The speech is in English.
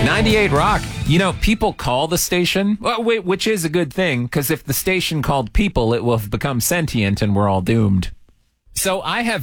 98 Rock. You know, people call the station, which is a good thing, because if the station called people, it will have become sentient and we're all doomed. So I have